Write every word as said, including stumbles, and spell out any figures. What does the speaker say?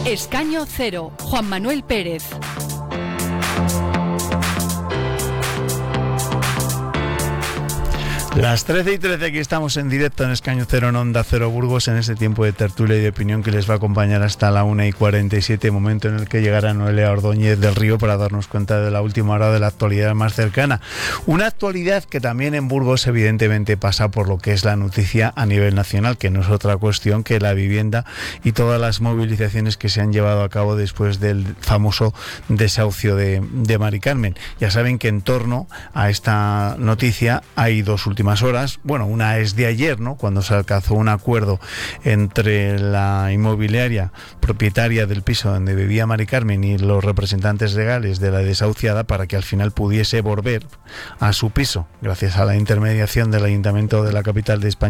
Escaño Cero, Juan Manuel Pérez. Las trece y trece, aquí estamos en directo en Escaño Cero, en Onda Cero Burgos, en este tiempo de tertulia y de opinión que les va a acompañar hasta la una y cuarenta y siete, momento en el que llegará Noelia Ordóñez del Río para darnos cuenta de la última hora de la actualidad más cercana. Una actualidad que también en Burgos evidentemente pasa por lo que es la noticia a nivel nacional, que no es otra cuestión que la vivienda y todas las movilizaciones que se han llevado a cabo después del famoso desahucio de, de Mari Carmen. Ya saben que en torno a esta noticia hay dos últimas horas. Bueno, una es de ayer, ¿no?, cuando se alcanzó un acuerdo entre la inmobiliaria propietaria del piso donde vivía Mari Carmen y los representantes legales de la desahuciada para que al final pudiese volver a su piso, gracias a la intermediación del Ayuntamiento de la capital de España.